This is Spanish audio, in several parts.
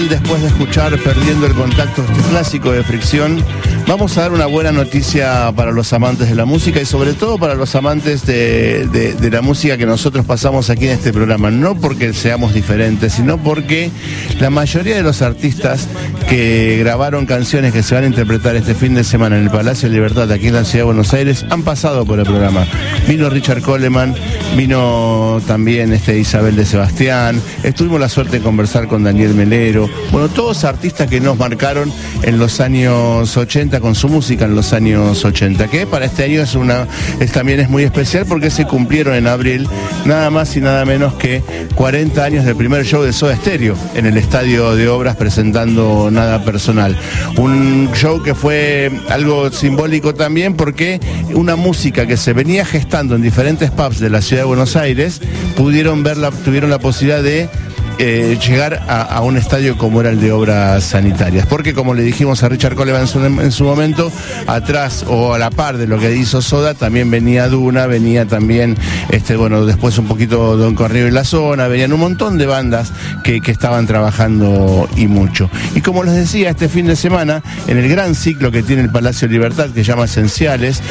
Después de escuchar Perdiendo el Contacto, este clásico de Fricción, vamos a dar una buena noticia para los amantes de la música y sobre todo para los amantes de la música que nosotros pasamos aquí en este programa. No porque seamos diferentes, sino porque la mayoría de los artistas que grabaron canciones que se van a interpretar este fin de semana en el Palacio de Libertad, aquí en la Ciudad de Buenos Aires, han pasado por el programa. Vino Richard Coleman, vino también Isabel de Sebastián, tuvimos la suerte de conversar con Daniel Melero. Bueno, todos artistas que nos marcaron en los años 80 con su música en los años 80, que para este año también es muy especial porque se cumplieron en abril nada más y nada menos que 40 años del primer show de Soda Stereo en el Estadio de Obras presentando Nada Personal. Un show que fue algo simbólico también porque una música que se venía gestando en diferentes pubs de la Ciudad de Buenos Aires tuvieron la posibilidad de llegar a un estadio como era el de Obras Sanitarias, porque como le dijimos a Richard Coleman en su momento, atrás o a la par de lo que hizo Soda también venía Duna, venía también después un poquito Don Correo y la Zona, venían un montón de bandas que estaban trabajando y mucho. Y como les decía, este fin de semana, en el gran ciclo que tiene el Palacio de Libertad, que se llama Esenciales,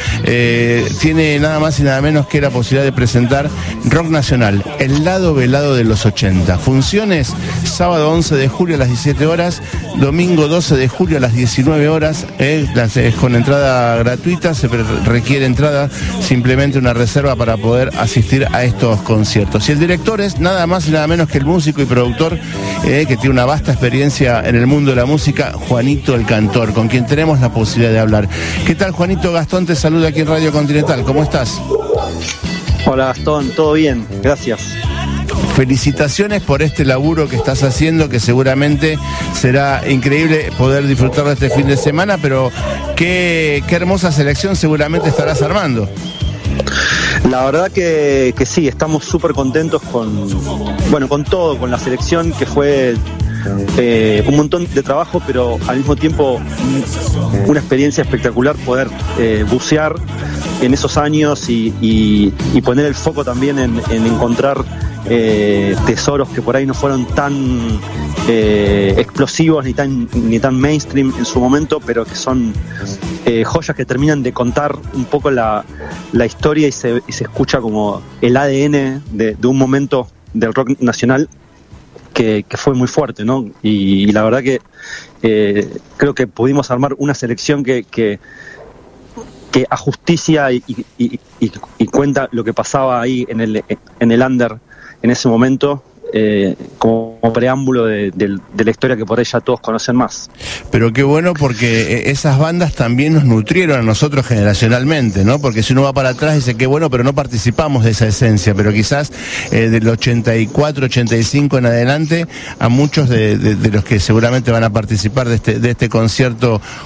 tiene nada más y nada menos que la posibilidad de presentar rock nacional, el lado velado de los 80. Funciones sábado 11 de julio a las 17 horas, domingo 12 de julio a las 19 horas, es con entrada gratuita, se requiere entrada, simplemente una reserva para poder asistir a estos conciertos. Y el director es nada más y nada menos que el músico y productor que tiene una vasta experiencia en el mundo de la música, Juanito el Cantor, con quien tenemos la posibilidad de hablar. ¿Qué tal, Juanito? Gastón te saluda aquí en Radio Continental, ¿cómo estás? Hola, Gastón, todo bien, gracias. Felicitaciones por este laburo que estás haciendo, que seguramente será increíble poder disfrutarlo este fin de semana, pero qué hermosa selección seguramente estarás armando. La verdad que sí, estamos súper contentos con todo, con la selección, que fue un montón de trabajo, pero al mismo tiempo una experiencia espectacular poder bucear en esos años y poner el foco también en encontrar tesoros que por ahí no fueron tan explosivos ni tan mainstream en su momento, pero que son joyas que terminan de contar un poco la historia y se escucha como el ADN de un momento del rock nacional que fue muy fuerte, ¿no? Y la verdad que creo que pudimos armar una selección que ajusticia y cuenta lo que pasaba ahí en el under en ese momento, como preámbulo de la historia que por ahí ya todos conocen más. Pero qué bueno, porque esas bandas también nos nutrieron a nosotros generacionalmente, ¿no? Porque si uno va para atrás dice que bueno, pero no participamos de esa esencia, pero quizás del 84, 85 en adelante, a muchos de los que seguramente van a participar de este concierto